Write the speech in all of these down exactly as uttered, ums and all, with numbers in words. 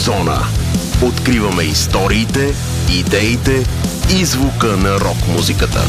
Рок-зона. Откриваме историите, идеите и звука на рок-музиката.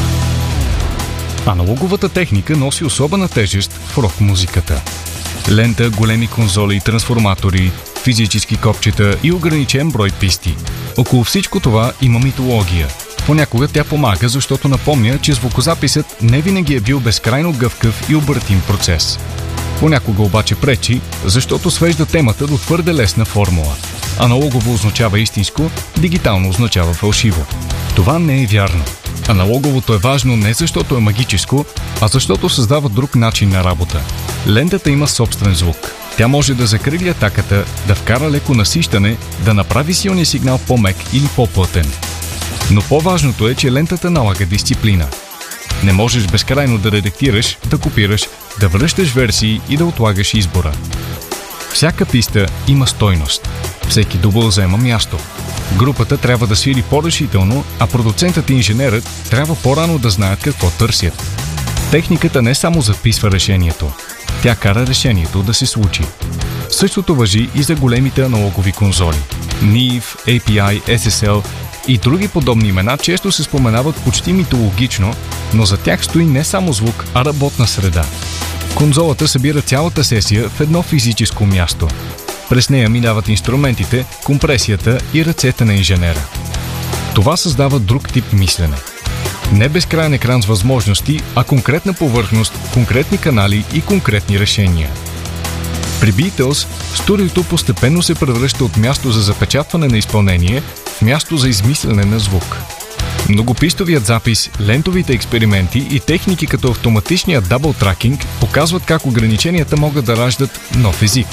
Аналоговата техника носи особена тежест в рок-музиката. Лента, големи конзоли, трансформатори, физически копчета и ограничен брой писти. Около всичко това има митология. Понякога тя помага, защото напомня, че звукозаписът не винаги е бил безкрайно гъвкав и обратим процес. Понякога обаче пречи, защото свежда темата до твърде лесна формула. Аналогово означава истинско, дигитално означава фалшиво. Това не е вярно. Аналоговото е важно не защото е магическо, а защото създава друг начин на работа. Лентата има собствен звук. Тя може да закрили атаката, да вкара леко насищане, да направи силния сигнал по-мек или по-плътен. Но по-важното е, че лентата налага дисциплина. Не можеш безкрайно да редактираш, да копираш, да връщаш версии и да отлагаш избора. Всяка писта има стойност. Всеки дубъл заема място. Групата трябва да свири по-решително, а продуцентът и инженерът трябва по-рано да знаят какво търсят. Техниката не само записва решението. Тя кара решението да се случи. Същото важи и за големите аналогови конзоли. нив, ей пи ай, ес ес ел и други подобни имена често се споменават почти митологично, но за тях стои не само звук, а работна среда. Конзолата събира цялата сесия в едно физическо място. През нея минават инструментите, компресията и ръцете на инженера. Това създава друг тип мислене. Не безкрайен екран с възможности, а конкретна повърхност, конкретни канали и конкретни решения. При Beatles студиото постепенно се превръща от място за запечатване на изпълнение в място за измислене на звук. Многопистовият запис, лентовите експерименти и техники като автоматичния дабъл тракинг показват как ограниченията могат да раждат нов език.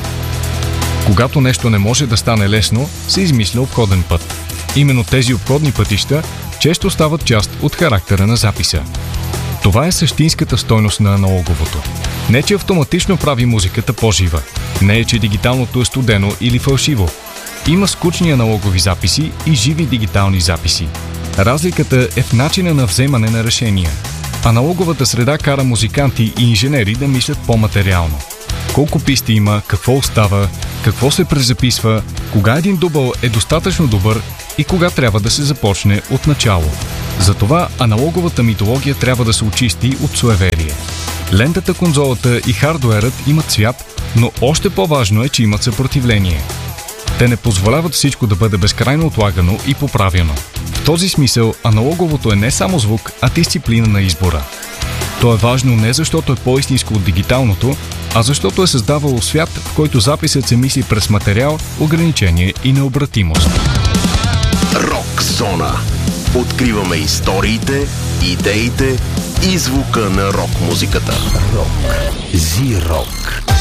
Когато нещо не може да стане лесно, се измисля обходен път. Именно тези обходни пътища често стават част от характера на записа. Това е същинската стойност на аналоговото. Не, че автоматично прави музиката по-жива. Не е, че дигиталното е студено или фалшиво. Има скучни аналогови записи и живи дигитални записи. Разликата е в начина на вземане на решения. Аналоговата среда кара музиканти и инженери да мислят по-материално. Колко писти има, какво остава, какво се презаписва, кога един дубъл е достатъчно добър и кога трябва да се започне от начало. Затова аналоговата митология трябва да се очисти от суеверие. Лентата, конзолата и хардуерът имат цвят, но още по-важно е, че имат съпротивление. Те не позволяват всичко да бъде безкрайно отлагано и поправяно. В този смисъл аналоговото е не само звук, а дисциплина на избора. То е важно не защото е по-истинско от дигиталното, а защото е създавало свят, в който записът се мисли през материал, ограничение и необратимост. Рок-зона. Откриваме историите, идеите и звука на рок-музиката. Рок. Зи-рок.